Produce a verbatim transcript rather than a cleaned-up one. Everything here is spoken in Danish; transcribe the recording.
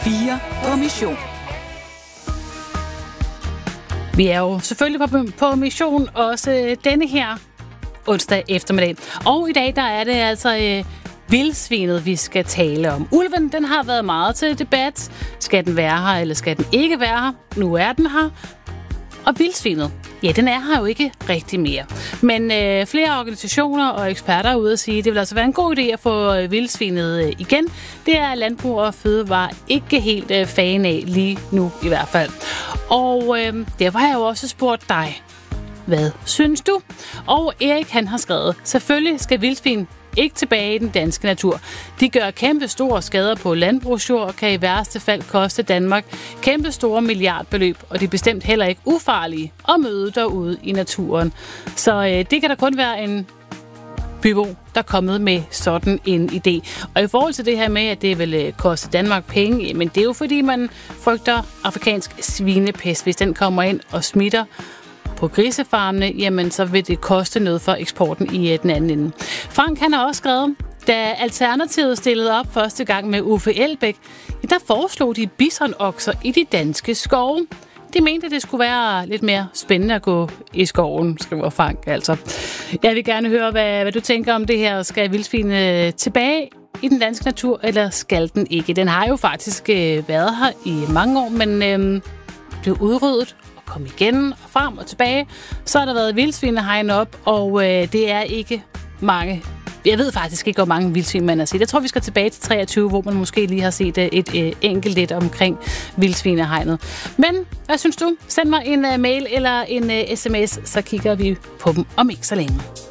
fire på mission. Vi er jo selvfølgelig på, på mission også denne her onsdag eftermiddag. Og i dag der er det altså øh, vildsvinet, vi skal tale om. Ulven, den har været meget til debat. Skal den være her, eller skal den ikke være her? Nu er den her. Og vildsvinet, ja, den er her jo ikke rigtig mere. Men øh, flere organisationer og eksperter er ude at sige, at det vil altså være en god idé at få øh, vildsvinet øh, igen. Det er Landbrug og Fødevare ikke helt øh, fan af lige nu i hvert fald. Og øh, derfor har jeg jo også spurgt dig, hvad synes du? Og Erik, han har skrevet, selvfølgelig skal vildsvin ikke tilbage i den danske natur. De gør kæmpe store skader på landbrugsjord og kan i værste fald koste Danmark kæmpe store milliardbeløb, og de er bestemt heller ikke ufarlige at møde derude i naturen. Så øh, det kan der kun være en bybo, der er kommet med sådan en idé. Og i forhold til det her med, at det vil øh, koste Danmark penge, men det er jo fordi, man frygter afrikansk svinepest. Hvis den kommer ind og smitter på grisefarmene, jamen så vil det koste noget for eksporten i den anden ende. Frank, han har også skrevet, da Alternativet stillede op første gang med Uffe Elbæk, der foreslog de bisonokser i de danske skove. De mente, at det skulle være lidt mere spændende at gå i skoven, skriver Frank altså. Jeg vil gerne høre, hvad, hvad du tænker om det her. Skal vildsvin tilbage i den danske natur, eller skal den ikke? Den har jo faktisk øh, været her i mange år, men øh, blev udryddet kom igen og frem og tilbage. Så har der været vildsvinehegn op, og øh, det er ikke mange. Jeg ved faktisk ikke, hvor mange vildsvin man har set. Jeg tror, vi skal tilbage til treogtyve, hvor man måske lige har set et, et, et enkelt lidt omkring vildsvinehegnet. Men hvad synes du? Send mig en uh, mail eller en uh, sms, så kigger vi på dem om ikke så længe.